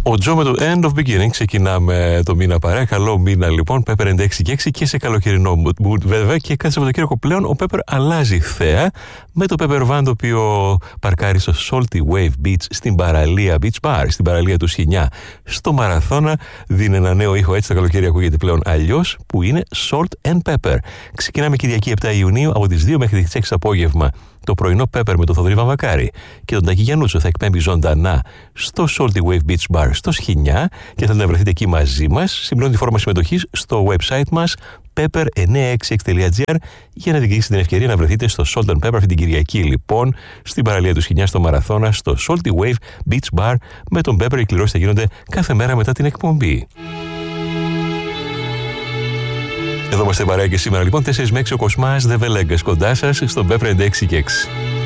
Ο Τζο με το End of Beginning. Ξεκινάμε το μήνα παρέα. Καλό μήνα λοιπόν. Pepper 96 και 6 και σε καλοκαιρινό mood βέβαια. Και κάθε Σαββατοκύριακο πλέον ο Pepper αλλάζει θέα με το Pepper Van, το οποίο παρκάρει στο Salty Wave Beach στην παραλία Beach Bar, στην παραλία του Σχοινιά. Στο Μαραθώνα δίνει ένα νέο ήχο, έτσι το καλοκαίρι ακούγεται πλέον αλλιώς, που είναι Salt and Pepper. Ξεκινάμε Κυριακή 7 Ιουνίου από τις 2 μέχρι τις 6 το απόγευμα. Το πρωινό Pepper με τον Θοδωρή Βαμβακάρη και τον Τάκη Γιαννούτσο θα εκπέμπει ζωντανά στο Salty Wave Beach Bar στο Σχοινιά και θέλετε να βρεθείτε εκεί μαζί μας. Συμπληρώνετε τη φόρμα συμμετοχής στο website μας pepper966.gr για να διεκδικήσετε την ευκαιρία να βρεθείτε στο Salt and Pepper αυτή την Κυριακή λοιπόν στην παραλία του Σχοινιά στο Μαραθώνα στο Salty Wave Beach Bar με τον Pepper. Οι κληρώσεις θα γίνονται κάθε μέρα μετά την εκπομπή. Εδώ είμαστε παρέα και σήμερα λοιπόν 4 με 6 ο Κοσμάς Δεβελέγκας κοντά σας στον Pepper 96 και 6.